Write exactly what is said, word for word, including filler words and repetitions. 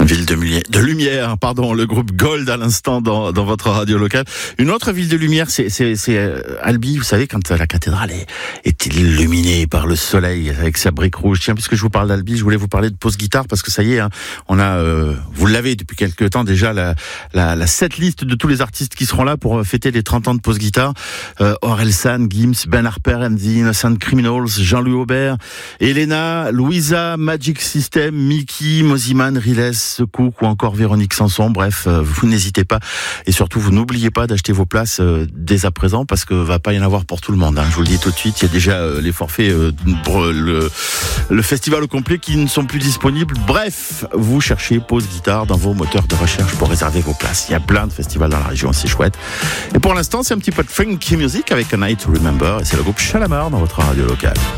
Ville de, Mulier, de lumière, pardon, le groupe Gold à l'instant dans, dans votre radio locale. Une autre ville de lumière, c'est, c'est, c'est Albi. Vous savez, quand la cathédrale est, est illuminée par le soleil avec sa brique rouge. Tiens, puisque je vous parle d'Albi, je voulais vous parler de Pause Guitare parce que ça y est, hein, on a, euh, vous l'avez depuis quelques temps déjà, la, la, la setlist de tous les artistes qui seront là pour fêter les trente ans de Pause Guitare. Euh, Orelsan, Gims, Ben Harper and the Innocent Criminals, Jean-Louis Aubert, Elena, Louisa, Magic System, Mickey, Moziman, Riles, Cook ou encore Véronique Sanson. Bref, euh, vous n'hésitez pas et surtout vous n'oubliez pas d'acheter vos places euh, dès à présent parce que va pas y en avoir pour tout le monde. Hein. Je vous le dis tout de suite, il y a déjà euh, les forfaits euh, pour le, le festival au complet qui ne sont plus disponibles. Bref, vous cherchez Pause Guitare dans vos moteurs de recherche pour réserver vos places. Il y a plein de festivals dans la région, c'est chouette. Et pour l'instant, c'est un petit peu de funky music avec A Night to Remember et c'est le groupe Shalamar dans votre radio locale.